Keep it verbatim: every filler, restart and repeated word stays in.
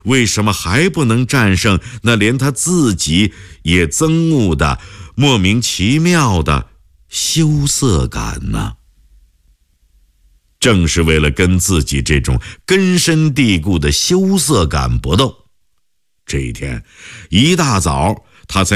为什么还不能战胜那连他自己也憎恶的莫名其妙的羞涩感呢？正是为了跟自己这种根深蒂固的羞涩感搏斗，这一天一大早他才